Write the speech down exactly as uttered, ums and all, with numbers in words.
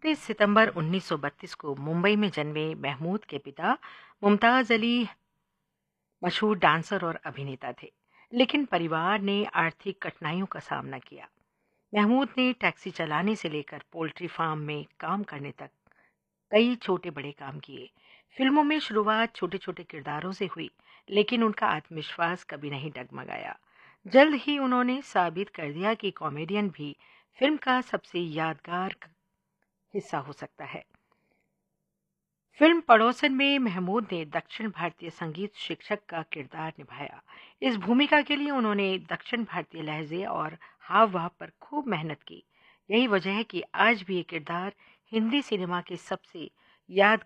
उनतीस सितंबर उन्नीस सौ बत्तीस को मुंबई में जन्मे महमूद के पिता मुमताज़ अली मशहूर डांसर और अभिनेता थे, लेकिन परिवार ने आर्थिक कठिनाइयों का सामना किया। महमूद ने टैक्सी चलाने से लेकर पोल्ट्री फार्म में काम करने तक कई छोटे-बड़े काम किए। फिल्मों में शुरुआत छोटे-छोटे किरदारों से हुई, लेकिन उनका आत्मविश्वास कभी नहीं डगमगाया। जल्द ही उन्होंने साबित कर दिया कि कॉमेडियन भी फिल्म का सबसे यादगार हिस्सा हो सकता है। फिल्म पड़ोसन में महमूद ने दक्षिण भारतीय संगीत शिक्षक का किरदार निभाया। इस भूमिका के लिए उन्होंने दक्षिण भारतीय लहजे और हाव भाव पर खूब मेहनत की। यही वजह है कि आज भी ये किरदार हिंदी सिनेमा के सबसे यादगार